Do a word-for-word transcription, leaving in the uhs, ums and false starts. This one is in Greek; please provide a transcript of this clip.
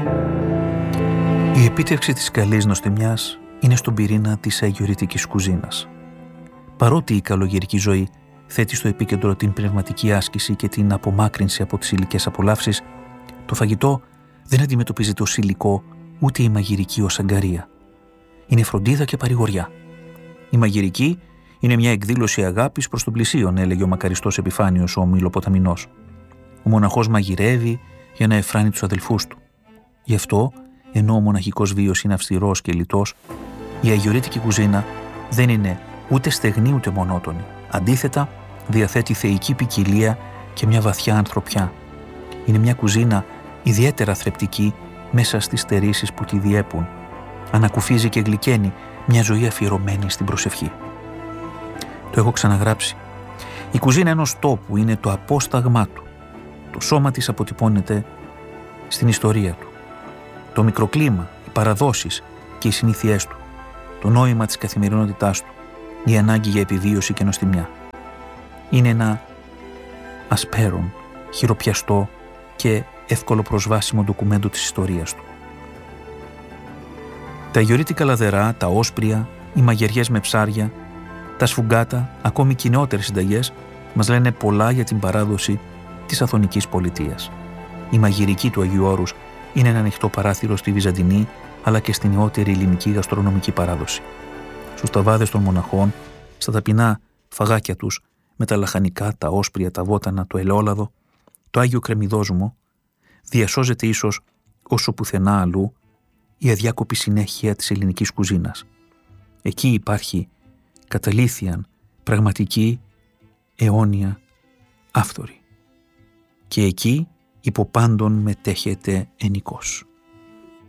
Η επίτευξη της καλής νοστιμιάς είναι στον πυρήνα της αγιορητικής κουζίνας. Παρότι η καλογερική ζωή θέτει στο επίκεντρο την πνευματική άσκηση και την απομάκρυνση από τις υλικές απολαύσεις, το φαγητό δεν αντιμετωπίζεται ως υλικό, ούτε η μαγειρική ως αγκαρία. Είναι φροντίδα και παρηγοριά. Η μαγειρική είναι μια εκδήλωση αγάπης προς τον πλησίον, έλεγε ο μακαριστός Επιφάνιος ο Μιλοποταμινός. Ο μοναχός μαγειρεύει για να εφράνει τους αδελφούς του. Γι' αυτό, ενώ ο μοναχικός βίος είναι αυστηρός και λιτός, η αγιορείτικη κουζίνα δεν είναι ούτε στεγνή ούτε μονότονη. Αντίθετα, διαθέτει θεϊκή ποικιλία και μια βαθιά ανθρωπιά. Είναι μια κουζίνα ιδιαίτερα θρεπτική μέσα στις στερήσεις που τη διέπουν. Ανακουφίζει και γλυκαίνει μια ζωή αφιερωμένη στην προσευχή. Το έχω ξαναγράψει. Η κουζίνα ενός τόπου είναι το απόσταγμά του. Το σώμα της αποτυπώνεται στην ιστορία του. Το μικροκλίμα, οι παραδόσεις και οι συνήθειές του. Το νόημα της καθημερινότητάς του. Η ανάγκη για επιβίωση και νοστιμιά. Είναι ένα ασπέρον, χειροπιαστό και εύκολο προσβάσιμο ντοκουμέντο της ιστορίας του. Τα αγιορείτικα λαδερά, τα όσπρια, οι μαγειριές με ψάρια, τα σφουγγάτα, ακόμη και οι νεότερες συνταγές μας λένε πολλά για την παράδοση της Αθωνικής πολιτείας. Η μαγειρική του Αγίου Όρους είναι ένα ανοιχτό παράθυρο στη βυζαντινή αλλά και στη νεότερη ελληνική γαστρονομική παράδοση. Στους ταβάδες των μοναχών, στα ταπεινά φαγάκια τους, με τα λαχανικά, τα όσπρια, τα βότανα, το ελαιόλαδο, το Άγιο Κρεμμυδόσμο, διασώζεται ίσως όσο πουθενά αλλού η αδιάκοπη συνέχεια της ελληνικής κουζίνας. Εκεί υπάρχει καταλήθιαν, πραγματική, αιώνια, άφθορη. Και εκεί υπό πάντων μετέχεται ενικός.